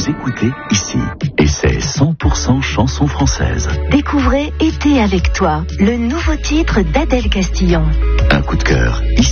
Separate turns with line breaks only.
vous écoutez ici. Et c'est 100% chansons françaises.
Découvrez Été avec toi, le nouveau titre d'Adèle Castillon.
Un coup de cœur ici.